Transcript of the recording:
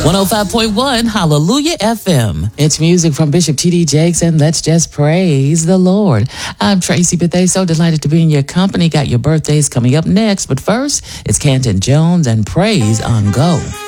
105.1 Hallelujah FM. It's music from Bishop T.D. Jakes, and let's just praise the Lord. I'm Tracy Bethea, so delighted to be in your company. Got your birthdays coming up next, but first, it's Canton Jones and Praise on Go.